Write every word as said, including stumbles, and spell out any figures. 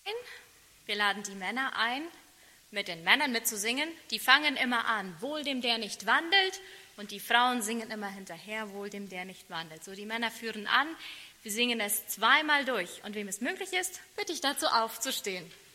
Wir laden die Männer ein, mit den Männern mitzusingen. Die fangen immer an, wohl dem, der nicht wandelt. Und die Frauen singen immer hinterher, wohl dem, der nicht wandelt. So, die Männer führen an. Wir singen es zweimal durch. Und wem es möglich ist, bitte ich dazu aufzustehen.